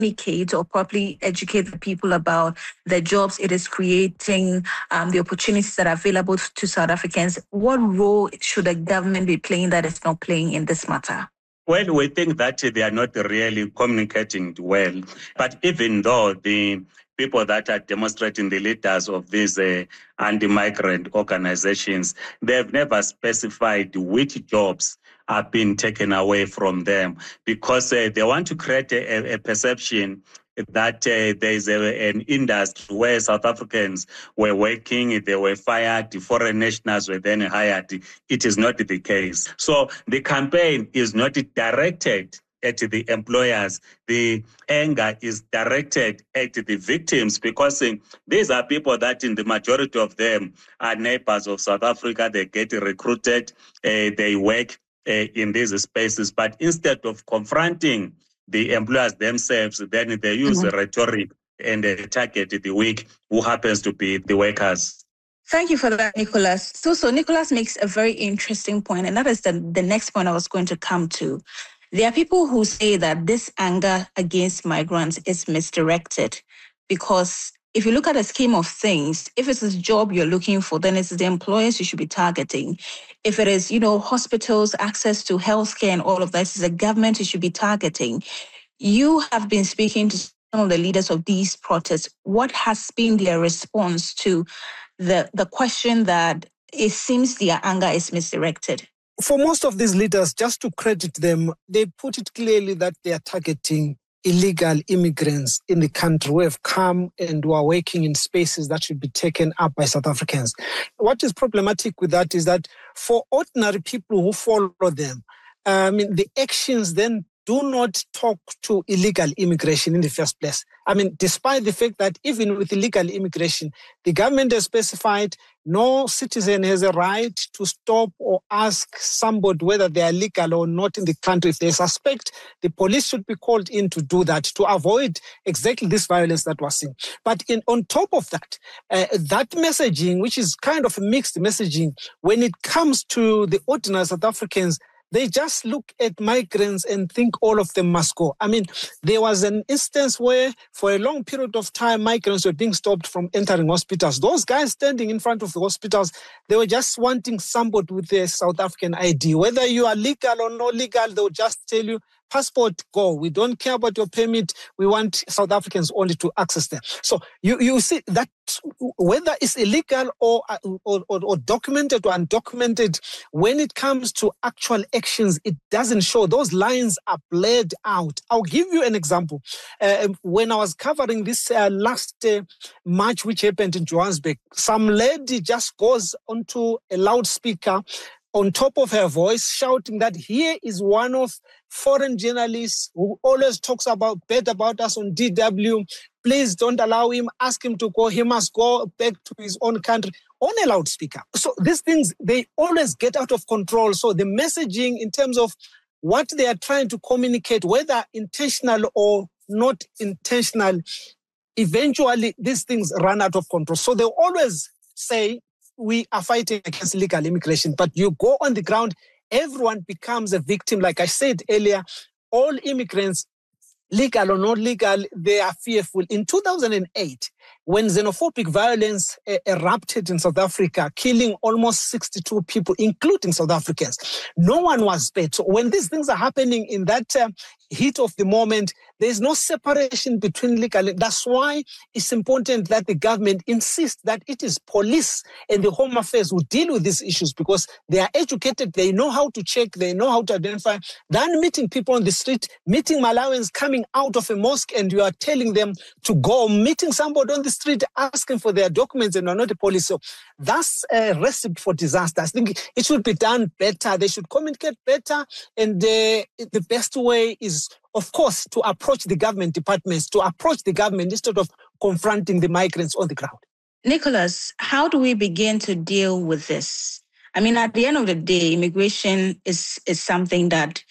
communicate or properly educate the people about the jobs it is creating, the opportunities that are available to South Africans? What role should the government be playing that it's not playing in this matter? Well, we think that they are not really communicating well. But even though the people that are demonstrating, the leaders of these anti-migrant organizations, they've never specified which jobs are being taken away from them, because they want to create a perception that there is an industry where South Africans were working, they were fired, foreign nationals were then hired. It is not the case. So the campaign is not directed at the employers. The anger is directed at the victims, because these are people that in the majority of them are neighbors of South Africa. They get recruited, they work in these spaces. But instead of confronting the employers themselves, then they use rhetoric and they target the weak, who happens to be the workers. Thank you for that, Nicholas. So Nicholas makes a very interesting point, and that is the next point I was going to come to. There are people who say that this anger against migrants is misdirected, because if you look at the scheme of things, if it's a job you're looking for, then it's the employers you should be targeting. If it is, hospitals, access to healthcare and all of that, it's the government you should be targeting. You have been speaking to some of the leaders of these protests. What has been their response to the question that it seems their anger is misdirected? For most of these leaders, just to credit them, they put it clearly that they are targeting illegal immigrants in the country who have come and who are working in spaces that should be taken up by South Africans. What is problematic with that is that for ordinary people who follow them, the actions then do not talk to illegal immigration in the first place. Despite the fact that even with illegal immigration, the government has specified no citizen has a right to stop or ask somebody whether they are legal or not in the country. If they suspect, the police should be called in to do that, to avoid exactly this violence that we're seeing. But on top of that, that messaging, which is kind of a mixed messaging, when it comes to the ordinary South Africans, they just look at migrants and think all of them must go. There was an instance where for a long period of time, migrants were being stopped from entering hospitals. Those guys standing in front of the hospitals, they were just wanting somebody with a South African ID. Whether you are legal or not legal, they'll just tell you, passport, go. We don't care about your permit. We want South Africans only to access them. So you see that whether it's illegal or documented or undocumented, when it comes to actual actions, it doesn't show. Those lines are blurred out. I'll give you an example. When I was covering this last march which happened in Johannesburg, some lady just goes onto a loudspeaker on top of her voice, shouting that here is one of foreign journalists who always talks bad about us on DW. Please don't allow him. Ask him to go. He must go back to his own country on a loudspeaker. So these things, they always get out of control. So the messaging in terms of what they are trying to communicate, whether intentional or not intentional, eventually these things run out of control. So they always say, we are fighting against illegal immigration, but you go on the ground, everyone becomes a victim. Like I said earlier, all immigrants, legal or not legal, they are fearful. In 2008, when xenophobic violence erupted in South Africa, killing almost 62 people, including South Africans, no one was spared. So when these things are happening in that heat of the moment, there's no separation between legal. That's why it's important that the government insists that it is police and the Home Affairs who deal with these issues, because they are educated, they know how to check, they know how to identify. Than meeting people on the street, meeting Malawians coming out of a mosque and you are telling them to go, meeting somebody on the street asking for their documents and are not the police. So that's a recipe for disaster. I think it should be done better. They should communicate better. And the best way is, of course, to approach the government departments, to approach the government instead of confronting the migrants on the ground. Nicholas, how do we begin to deal with this? At the end of the day, immigration is something that,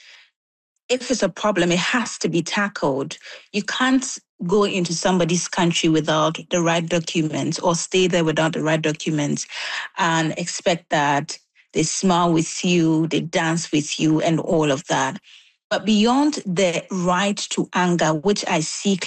if it's a problem, it has to be tackled. You can't go into somebody's country without the right documents or stay there without the right documents and expect that they smile with you, they dance with you and all of that. But beyond the right to anger, which I see